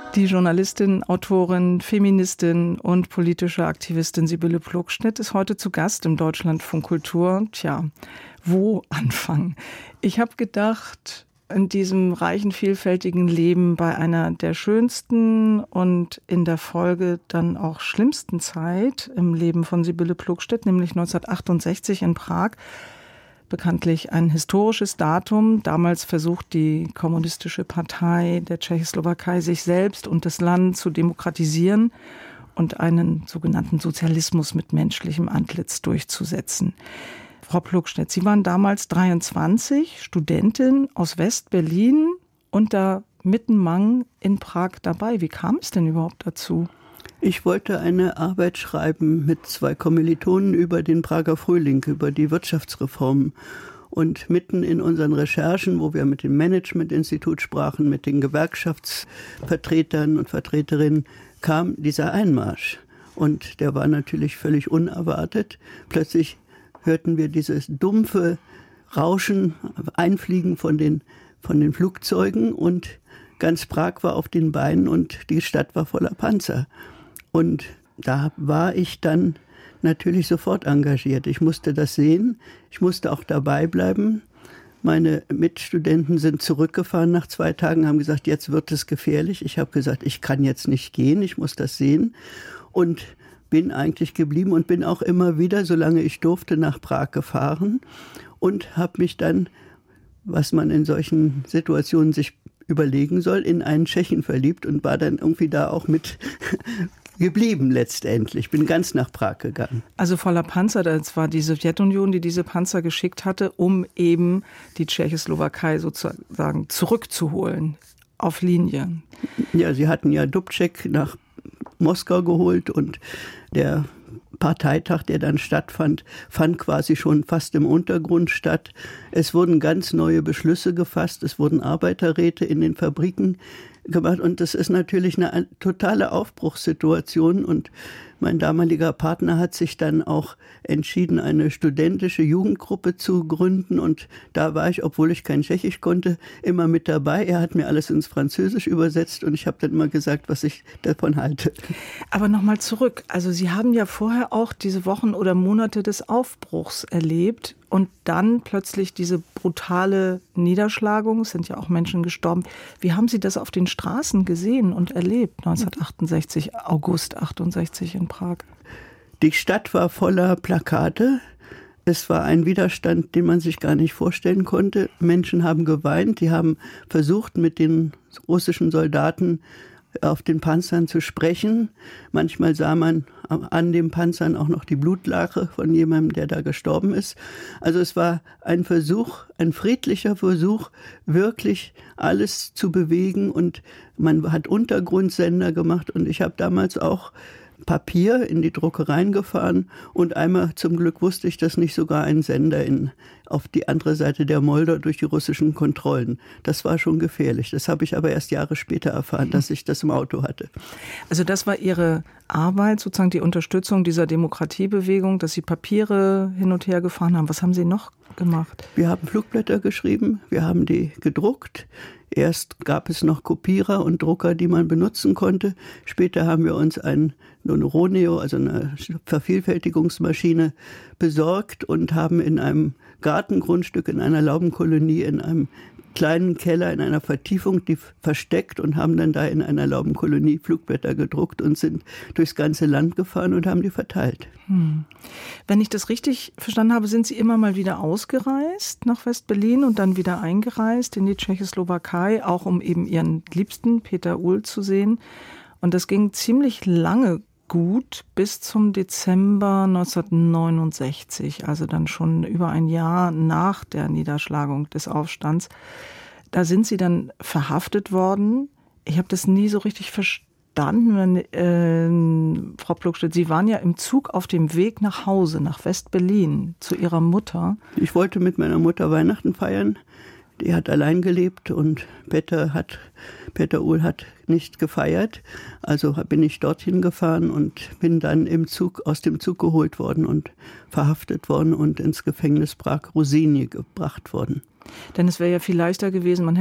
Die Journalistin, Autorin, Feministin und politische Aktivistin Sibylle Plockschnitt ist heute zu Gast im Deutschlandfunk Kultur. Tja, wo anfangen? Ich habe gedacht, in diesem reichen, vielfältigen Leben bei einer der schönsten und in der Folge dann auch schlimmsten Zeit im Leben von Sibylle Plockschnitt, nämlich 1968 in Prag, bekanntlich ein historisches Datum. Damals versucht die Kommunistische Partei der Tschechoslowakei, sich selbst und das Land zu demokratisieren und einen sogenannten Sozialismus mit menschlichem Antlitz durchzusetzen. Frau Plockschnitt, Sie waren damals 23, Studentin aus West-Berlin und da mittenmang in Prag dabei. Wie kam es denn überhaupt dazu? Ich wollte eine Arbeit schreiben mit 2 Kommilitonen über den Prager Frühling, über die Wirtschaftsreformen. Und mitten in unseren Recherchen, wo wir mit dem Management-Institut sprachen, mit den Gewerkschaftsvertretern und Vertreterinnen, kam dieser Einmarsch. Und der war natürlich völlig unerwartet. Plötzlich hörten wir dieses dumpfe Rauschen, Einfliegen von den Flugzeugen und ganz Prag war auf den Beinen und die Stadt war voller Panzer. Und da war ich dann natürlich sofort engagiert. Ich musste das sehen, ich musste auch dabei bleiben. Meine Mitstudenten sind zurückgefahren nach 2 Tagen, haben gesagt, jetzt wird es gefährlich. Ich habe gesagt, ich kann jetzt nicht gehen, ich muss das sehen. Und bin eigentlich geblieben und bin auch immer wieder, solange ich durfte, nach Prag gefahren und habe mich dann, was man in solchen Situationen sich überlegen soll, in einen Tschechen verliebt und war dann irgendwie da auch mit geblieben letztendlich. Bin ganz nach Prag gegangen. Also voller Panzer, das war die Sowjetunion, die diese Panzer geschickt hatte, um eben die Tschechoslowakei sozusagen zurückzuholen auf Linie. Ja, sie hatten ja Dubček nach Moskau geholt und der Parteitag, der dann stattfand, fand quasi schon fast im Untergrund statt. Es wurden ganz neue Beschlüsse gefasst, es wurden Arbeiterräte in den Fabriken gemacht und das ist natürlich eine totale Aufbruchssituation und mein damaliger Partner hat sich dann auch entschieden, eine studentische Jugendgruppe zu gründen und da war ich, obwohl ich kein Tschechisch konnte, immer mit dabei. Er hat mir alles ins Französisch übersetzt und ich habe dann immer gesagt, was ich davon halte. Aber nochmal zurück, also Sie haben ja vorher auch diese Wochen oder Monate des Aufbruchs erlebt und dann plötzlich diese brutale Niederschlagung, es sind ja auch Menschen gestorben. Wie haben Sie das auf den Straßen gesehen und erlebt, 1968, August 68 in Prag? Die Stadt war voller Plakate. Es war ein Widerstand, den man sich gar nicht vorstellen konnte. Menschen haben geweint, die haben versucht, mit den russischen Soldaten auf den Panzern zu sprechen. Manchmal sah man an den Panzern auch noch die Blutlache von jemandem, der da gestorben ist. Also es war ein Versuch, ein friedlicher Versuch, wirklich alles zu bewegen und man hat Untergrundsender gemacht und ich habe damals auch Papier in die Druckereien gefahren und einmal zum Glück wusste ich, dass nicht sogar ein Sender auf die andere Seite der Moldau durch die russischen Kontrollen. Das war schon gefährlich. Das habe ich aber erst Jahre später erfahren, dass ich das im Auto hatte. Also das war Ihre Arbeit, sozusagen die Unterstützung dieser Demokratiebewegung, dass Sie Papiere hin und her gefahren haben. Was haben Sie noch gemacht? Wir haben Flugblätter geschrieben, wir haben die gedruckt. Erst gab es noch Kopierer und Drucker, die man benutzen konnte. Später haben wir uns eine Roneo, also eine Vervielfältigungsmaschine, besorgt und haben in einem Gartengrundstück, in einer Laubenkolonie, in einem kleinen Keller, in einer Vertiefung, die versteckt und haben dann da in einer Laubenkolonie Flugblätter gedruckt und sind durchs ganze Land gefahren und haben die verteilt. Wenn ich das richtig verstanden habe, sind Sie immer mal wieder ausgereist nach West-Berlin und dann wieder eingereist in die Tschechoslowakei, auch um eben Ihren Liebsten Peter Uhl zu sehen. Und das ging ziemlich lange gut bis zum Dezember 1969, also dann schon über ein Jahr nach der Niederschlagung des Aufstands. Da sind Sie dann verhaftet worden. Ich habe das nie so richtig verstanden. Frau Plockschnitt, Sie waren ja im Zug auf dem Weg nach Hause, nach West-Berlin, zu Ihrer Mutter. Ich wollte mit meiner Mutter Weihnachten feiern. Die hat allein gelebt und Peter Uhl hat nicht gefeiert. Also bin ich dorthin gefahren und bin dann aus dem Zug geholt worden und verhaftet worden und ins Gefängnis Prag-Rozynie gebracht worden. Denn es wäre ja viel leichter gewesen, man